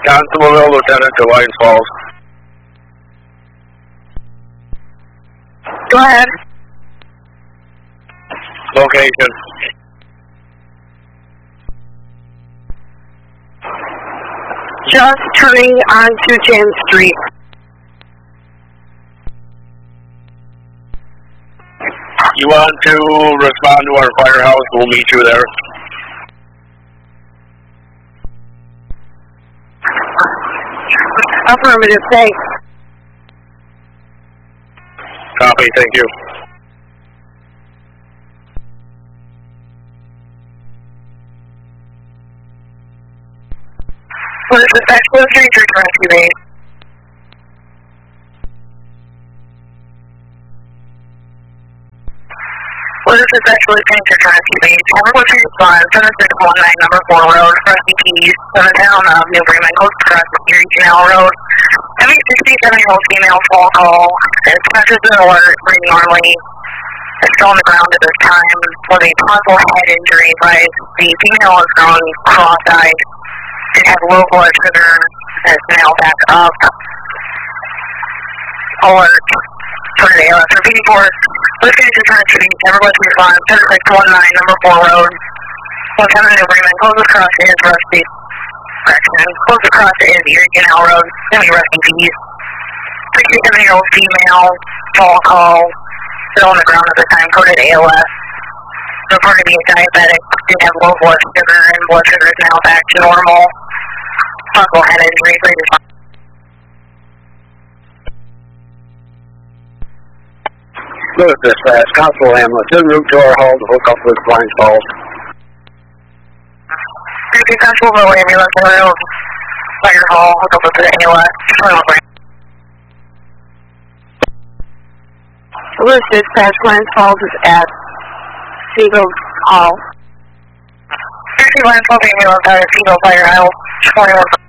Constableville, Lieutenant to Lyons Falls. Go ahead. Location. Just turning onto James Street. You want to respond to our firehouse? We'll meet you there. Affirmative, thanks. Copy, thank you. What is the special danger rescue base? What is the special danger rescue base? Everyone should respond. 7619 number 4 road, Rusty Keys, the town of New Bremen, close to Erie Canal Road. Every 67-year-old female fall call is precious and alert, breathing normally. It's still on the ground at this time with a possible head injury, but the female is grown cross-eyed. It has low blood sugar and is now back up. Alert. For the ALS. Repeating for listening to transmitting. Everyone to respond. 7619 number 4 road. Lieutenant New Bremen. Close across is Rusty. Correction. Close across is Erie Canal Road. Semi-Rusty Keys. 67-year-old female. Fall call. Still on the ground at the time. Coded ALS. Reported to be diabetic. Did have low blood sugar and blood sugar is now back to normal. Possible head injury. Please respond. Louis Dispatch, Constable Hamlet, en route to our hall to hook up with Lyons Falls. Constable Ambulance, Fire Hall, hook up with the ALS. Louis Dispatch, Lyons Falls is at Siegel Hall. Lyons Falls Ambulance, Siegel Fire Hall, 21.